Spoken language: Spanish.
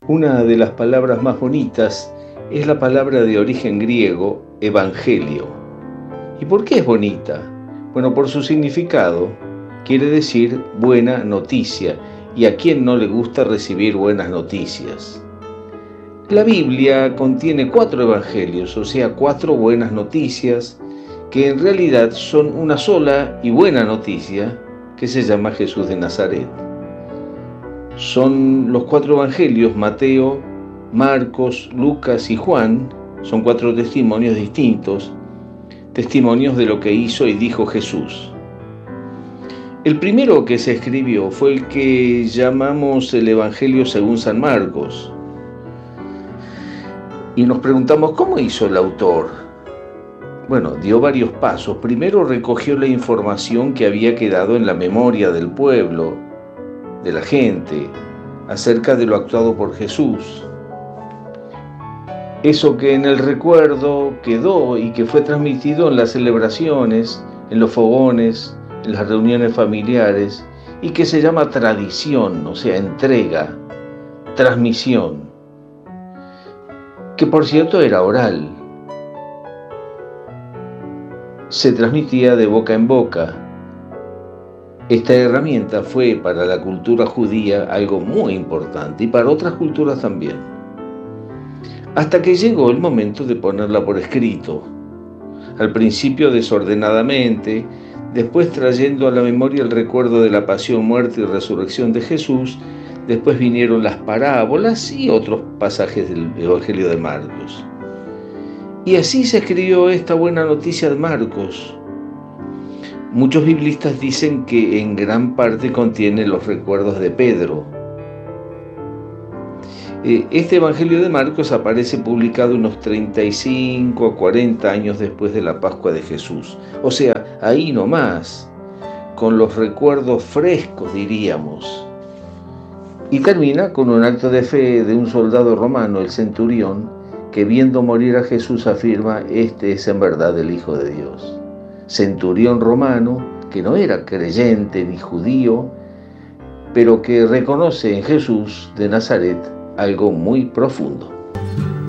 Una de las palabras más bonitas es la palabra de origen griego, evangelio. ¿Y por qué es bonita? Bueno, por su significado. Quiere decir buena noticia, y a quién no le gusta recibir buenas noticias. La Biblia contiene 4 evangelios, o sea, 4 buenas noticias, que en realidad son una sola y buena noticia, que se llama Jesús de Nazaret. Son los 4 evangelios, Mateo, Marcos, Lucas y Juan, son 4 testimonios distintos, testimonios de lo que hizo y dijo Jesús. El primero que se escribió fue el que llamamos el Evangelio según San Marcos. Y nos preguntamos, ¿cómo hizo el autor? Bueno, dio varios pasos. Primero recogió la información que había quedado en la memoria del pueblo, de la gente, acerca de lo actuado por Jesús. Eso que en el recuerdo quedó y que fue transmitido en las celebraciones, en los fogones, en las reuniones familiares, y que se llama tradición, o sea, entrega, transmisión, que por cierto era oral. Se transmitía de boca en boca. Esta herramienta fue para la cultura judía algo muy importante y para otras culturas también. Hasta que llegó el momento de ponerla por escrito. Al principio desordenadamente, después trayendo a la memoria el recuerdo de la pasión, muerte y resurrección de Jesús, después vinieron las parábolas y otros pasajes del Evangelio de Marcos. Y así se escribió esta buena noticia de Marcos. Muchos biblistas dicen que en gran parte contiene los recuerdos de Pedro. Este Evangelio de Marcos aparece publicado unos 35 a 40 años después de la Pascua de Jesús. O sea, ahí nomás, con los recuerdos frescos, diríamos. Y termina con un acto de fe de un soldado romano, el centurión, que viendo morir a Jesús afirma: este es en verdad el Hijo de Dios. Centurión romano que no era creyente ni judío, pero que reconoce en Jesús de Nazaret algo muy profundo.